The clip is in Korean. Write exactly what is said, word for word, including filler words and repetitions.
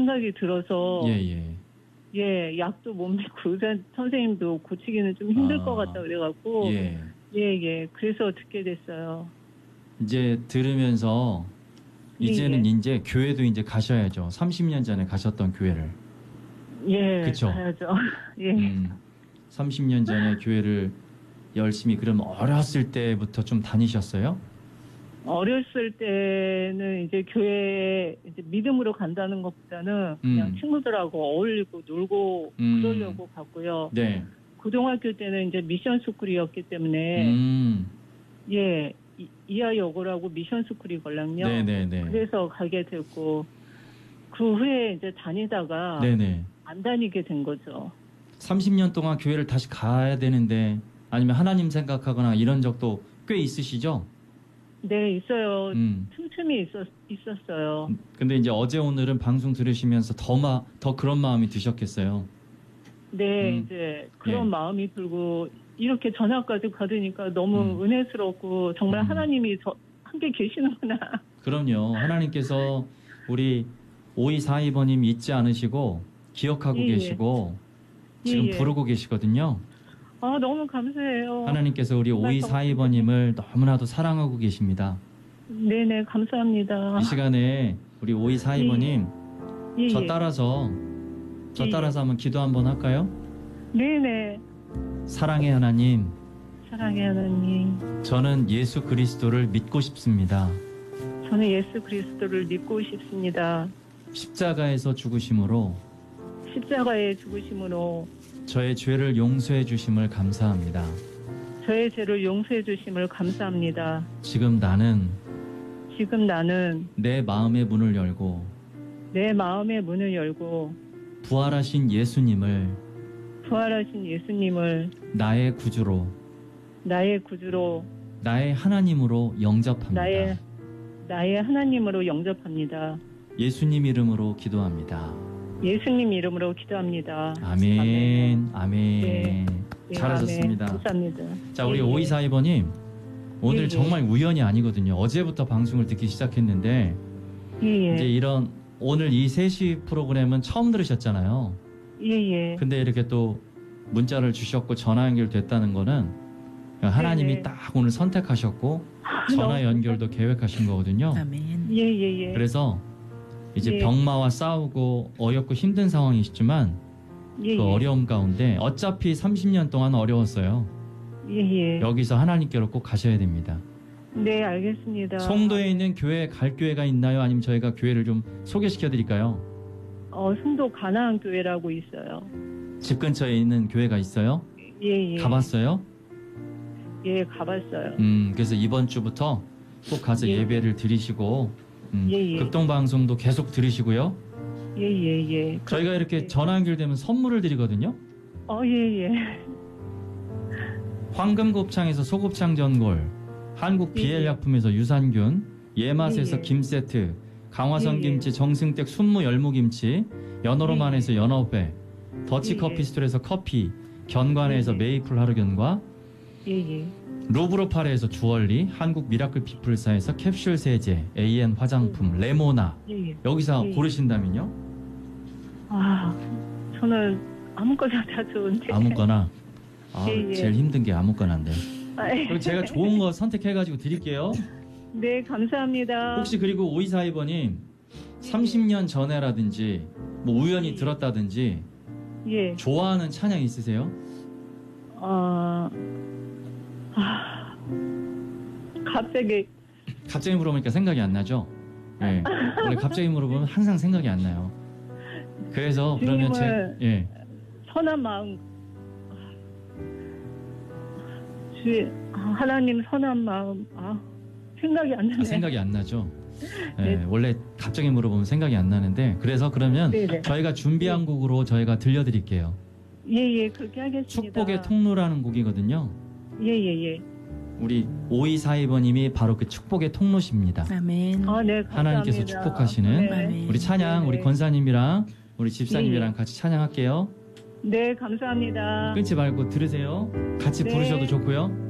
생각이 들어서 예, 예. 예, 약도 못 믿고 의사 선생님도 고치기는 좀 힘들 아, 것 같다 그래갖고 예. 예, 예. 그래서 듣게 됐어요. 이제 들으면서 이제는 예, 이제 교회도 이제 가셔야죠. 삼십 년 전에 가셨던 교회를. 예. 그쵸? 가야죠. 예. 음, 삼십 년 전에 교회를 열심히 그럼 어렸을 때부터 좀 다니셨어요? 어렸을 때는 이제 교회에 이제 믿음으로 간다는 것보다는 그냥 음. 친구들하고 어울리고 놀고 음. 그러려고 갔고요. 네. 고등학교 때는 이제 미션 스쿨이었기 때문에 음. 예, 이- 이하여고라고 미션 스쿨이걸랑요. 네네네. 그래서 가게 됐고 그 후에 이제 다니다가 네네. 안 다니게 된 거죠. 삼십 년 동안 교회를 다시 가야 되는데 아니면 하나님 생각하거나 이런 적도 꽤 있으시죠? 네, 있어요. 음. 틈틈이 있었, 있었어요. 근데 이제 어제 오늘은 방송 들으시면서 더, 마, 더 그런 마음이 드셨겠어요. 네, 음. 이제 그런 예. 마음이 들고 이렇게 전학까지 받으니까 너무 음. 은혜스럽고 정말 음. 하나님이 저 함께 계시는구나. 그럼요. 하나님께서 우리 오이사이 번님 잊지 않으시고 기억하고 예, 예. 계시고 지금 예, 예. 부르고 계시거든요. 아, 너무 감사해요. 하나님께서 우리 정말 오이사이 번님을 너무나도 사랑하고 계십니다. 네네, 감사합니다. 이 시간에 우리 오이사이 번님 예, 저 예. 따라서 저 예, 예. 따라서 한번 기도 한번 할까요? 네네, 사랑의 하나님, 사랑의 하나님. 저는 예수 그리스도를 믿고 싶습니다. 저는 예수 그리스도를 믿고 싶습니다. 십자가에서 죽으심으로 십자가의 죽으심으로 저의 죄를 용서해 주심을 감사합니다. 저의 죄를 용서해 주심을 감사합니다. 지금 나는 지금 나는 내 마음의 문을 열고 내 마음의 문을 열고 부활하신 예수님을 부활하신 예수님을 나의 구주로 나의 구주로 나의 하나님으로 영접합니다. 나의 나의 하나님으로 영접합니다. 예수님 이름으로 기도합니다. 예수님 이름으로 기도합니다. 아멘. 아멘. 네. 네, 잘하셨습니다. 아멘. 감사합니다. 자, 우리 예, 예. 오이사이 번님 오늘 예, 예. 정말 우연이 아니거든요. 어제부터 방송을 듣기 시작했는데 예, 예. 이제 이런 오늘 이 세 시 프로그램은 처음 들으셨잖아요. 예, 예. 근데 이렇게 또 문자를 주셨고 전화 연결됐다는 거는 하나님이 네네. 딱 오늘 선택하셨고 전화 너무 연결도 계획하신 거거든요. 아멘. 예, 예, 예. 그래서 이제 예. 병마와 싸우고 어렵고 힘든 상황이시지만 예, 그 예. 어려움 가운데 어차피 삼십 년 동안 어려웠어요. 예, 예. 여기서 하나님께로 꼭 가셔야 됩니다. 네, 알겠습니다. 송도에 있는 교회 갈 교회가 있나요? 아니면 저희가 교회를 좀 소개시켜 드릴까요? 어, 송도 가나안 교회라고 있어요. 집 근처에 있는 교회가 있어요? 예, 예. 가봤어요? 예, 가봤어요. 음, 그래서 이번 주부터 꼭 가서 예. 예배를 드리시고 음, 예, 예. 극동 방송도 계속 들으시고요. 예, 예, 예. 저희가 이렇게 예. 전화 연결되면 선물을 드리거든요. 어, 예, 예. 황금곱창에서 소곱창 전골, 한국 예, 비엘약품에서 유산균, 예맛에서 예, 예. 김세트, 강화성 예, 예. 김치, 정승댁 순무 열무김치, 연어로만에서 연어배, 더치커피 예, 예. 스토리에서 커피, 견관에서 예, 예. 메이플 하루견과 예, 예. 루브로파레에서 주얼리, 한국 미라클 피플사에서 캡슐 세제, 에이엔 화장품, 레모나 예, 예. 여기서 예, 예. 고르신다면요? 아, 저는 아무거나 다 좋은데. 아무거나. 아, 예, 예. 제일 힘든 게 아무거나인데. 아, 예. 그럼 제가 좋은 거 선택해가지고 드릴게요. 네, 감사합니다. 혹시 그리고 오이사이 번님 삼십 년 전에라든지 뭐 우연히 예. 들었다든지 예. 좋아하는 찬양 있으세요? 어, 아, 갑자기, 갑자기 물어보니까 생각이 안 나죠? 예. 원래 갑자기 물어보면 항상 생각이 안 나요. 그래서 그러면 제 주님을 예. 선한 마음, 주 하나님 선한 마음, 아, 생각이 안 나네. 아, 생각이 안 나죠? 예, 네. 원래 갑자기 물어보면 생각이 안 나는데 그래서 그러면 네네. 저희가 준비한 곡으로 저희가 들려드릴게요. 예, 예, 그렇게 하겠습니다. 축복의 통로라는 곡이거든요. 예, 예, 예. 우리 오이사이 번님이 바로 그 축복의 통로십니다. 아멘. 아, 네, 감사합니다. 하나님께서 축복하시는 아멘. 우리 찬양, 네네. 우리 권사님이랑 우리 집사님이랑 예, 예. 같이 찬양할게요. 네, 감사합니다. 끊지 말고 들으세요. 같이 네. 부르셔도 좋고요.